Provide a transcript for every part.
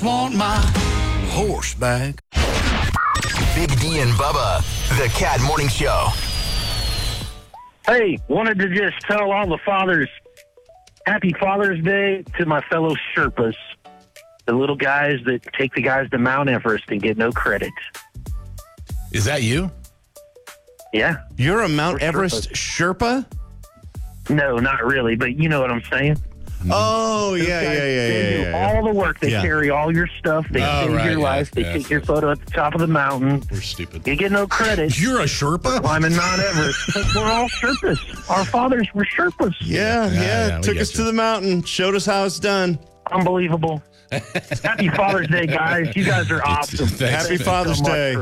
want my horse back. Big D and Bubba, the Cat Morning Show. Hey, wanted to just tell all the fathers, happy Father's Day to my fellow Sherpas, the little guys that take the guys to Mount Everest and get no credit. Is that you? Yeah. You're a Mount Everest Sherpa? No, not really, but you know what I'm saying. Oh, Those guys, They do all the work. They carry all your stuff. They save your life. They take your photo at the top of the mountain. We're stupid. You get no credit. You're a Sherpa? Climbing Mount Everest. We're all Sherpas. Our fathers were Sherpas. Yeah. Took us to the mountain. Showed us how it's done. Unbelievable. Happy Father's Day, guys. You guys are awesome. Happy Father's Day.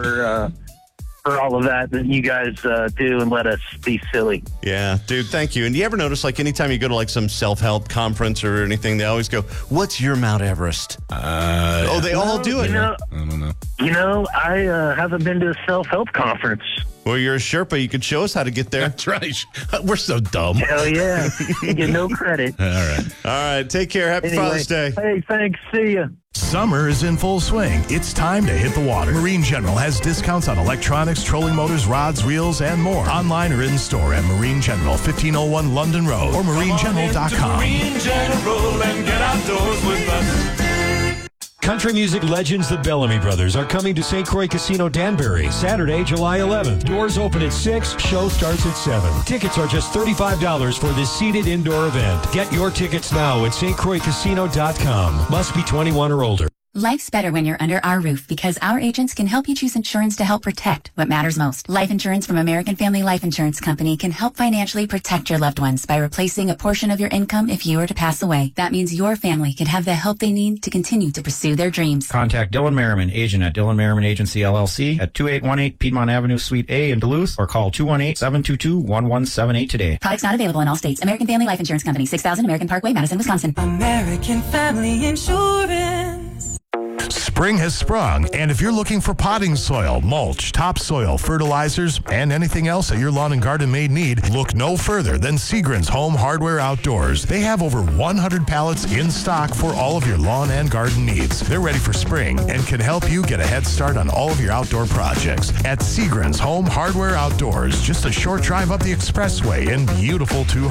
For all of that you guys do and let us be silly. Yeah, dude, thank you. And do you ever notice, like, anytime you go to, like, some self-help conference or anything, they always go, what's your Mount Everest? They all do it. I don't know. You know, I haven't been to a self-help conference. Well, you're a Sherpa. You could show us how to get there. That's right. We're so dumb. Hell yeah. You get no credit. All right. All right, take care. Happy Father's Day. Hey, thanks. See ya. Summer is in full swing. It's time to hit the water. Marine General has discounts on electronics, trolling motors, rods, reels, and more. Online or in store at Marine General, 1501 London Road, or marinegeneral.com. Marine General and get outdoors with us. Country music legends the Bellamy Brothers are coming to St. Croix Casino Danbury Saturday, July 11th. Doors open at 6, show starts at 7. Tickets are just $35 for this seated indoor event. Get your tickets now at stcroixcasino.com. Must be 21 or older. Life's better when you're under our roof because our agents can help you choose insurance to help protect what matters most. Life insurance from American Family Life Insurance Company can help financially protect your loved ones by replacing a portion of your income if you were to pass away. That means your family can have the help they need to continue to pursue their dreams. Contact Dylan Merriman, agent at Dylan Merriman Agency, LLC at 2818 Piedmont Avenue, Suite A in Duluth, or call 218-722-1178 today. Products not available in all states. American Family Life Insurance Company, 6000 American Parkway, Madison, Wisconsin. American Family Insurance. Spring has sprung, and if you're looking for potting soil, mulch, topsoil, fertilizers, and anything else that your lawn and garden may need, look no further than Seagram's Home Hardware Outdoors. They have over 100 pallets in stock for all of your lawn and garden needs. They're ready for spring and can help you get a head start on all of your outdoor projects. At Seagram's Home Hardware Outdoors, just a short drive up the expressway in beautiful